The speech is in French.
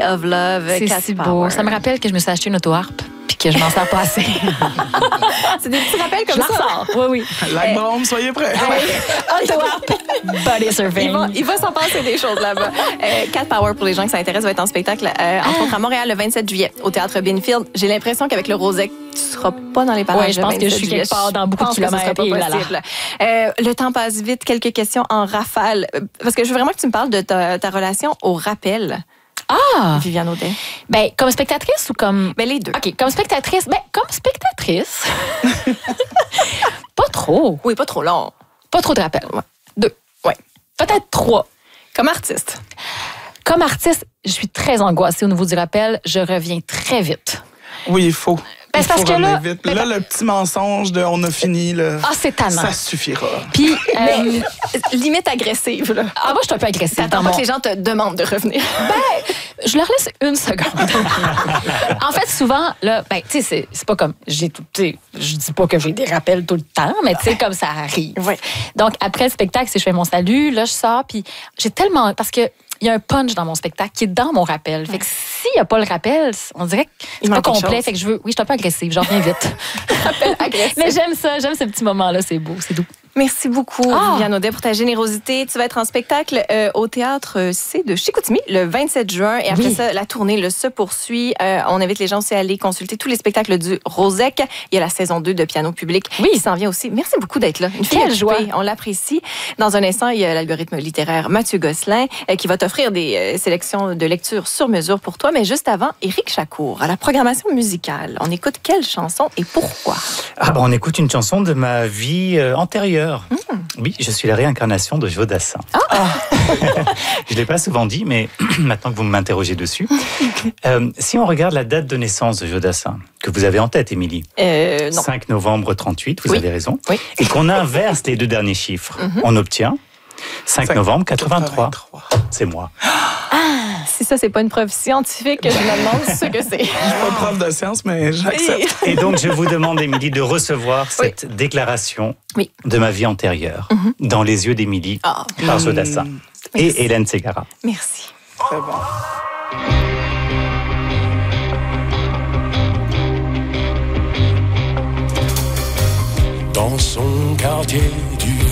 of Love. C'est Cat si Power. beau. Ça me rappelle que je me suis acheté une auto-harpe puis que je m'en sers pas assez. C'est des petits rappels comme Je la ça. ressors. Oui. Lac Brome, soyez prêts. Auto-harpe, body surfing. Il va s'en passer des choses là-bas. Cat Power, pour les gens qui s'intéressent, va être en spectacle entre autres à Montréal le 27 juillet au Théâtre Binfield. J'ai l'impression qu'avec le Rosec, tu seras pas dans les parages. Ouais, je pense que je suis quelque part dans beaucoup de kilomètres. Pas possible. Le temps passe vite. Quelques questions en rafale. Parce que je veux vraiment que tu me parles de ta relation au rappel. Ah! Viviane Audet. Ben, comme spectatrice ou comme... Ben, les deux. OK, comme spectatrice. Ben, comme spectatrice. Pas trop. Oui, pas trop long. Pas trop de rappels. 2. Ouais. Peut-être 3. Comme artiste. Comme artiste, je suis très angoissée au niveau du rappel. Je reviens très vite. Oui, il faut. Ben, Il c'est parce faut que là- revenir vite. ben, Là, le petit mensonge de on a fini, là, Ah, c'est tannant. ça suffira. Puis, Limite agressive, là. moi, je suis un peu agressive. T'attends dans pas mon- que les gens te demandent de revenir. Je leur laisse une seconde. En fait, souvent, là, ben, tu sais, c'est pas comme. Je dis pas que j'ai des rappels tout le temps, mais tu sais, comme ça arrive. Ouais. Donc, après le spectacle, si je fais mon salut, là, je sors, puis j'ai tellement. Parce que. Il y a un punch dans mon spectacle qui est dans mon rappel. Fait que s'il n'y a pas le rappel, on dirait que c'est pas manque quelque complet. chose. Fait que je veux. Oui, je suis un peu agressive, j'en reviens vite. Agressif. Mais j'aime ça, j'aime ce petit moment-là, c'est beau, c'est doux. Merci beaucoup, Ah. Viviane Audet, pour ta générosité. Tu vas être en spectacle au Théâtre C de Chicoutimi le 27 juin. Et après Oui. ça, la tournée se poursuit. On invite les gens aussi à aller consulter tous les spectacles du Rosec. Il y a la saison 2 de Piano Public qui s'en vient aussi. Merci beaucoup d'être là. Une fille Quelle occupée, joie. on l'apprécie. Dans un instant, il y a l'algorithme littéraire Mathieu Gosselin qui va t'offrir des sélections de lecture sur mesure pour toi. Mais juste avant, Éric Chacour, à la programmation musicale. On écoute quelle chanson et pourquoi? On écoute une chanson de ma vie antérieure. Oui, je suis la réincarnation de Jodassin. Je ne l'ai pas souvent dit, mais maintenant que vous m'interrogez dessus. Si on regarde la date de naissance de Jodassin, que vous avez en tête, Émilie, Non. 5 novembre 38, vous Oui. avez raison, Oui. et qu'on inverse les deux derniers chiffres, on obtient 5 novembre 83. C'est moi. Si ça, c'est pas une preuve scientifique, je me demande ce que c'est. Je suis pas prof de science, mais j'accepte. Et donc, je vous demande, Émilie, de recevoir cette déclaration Oui. de ma vie antérieure dans les yeux d'Émilie Ah. par Jodassin et Hélène Ségara. Merci. Très bon. Dans son quartier du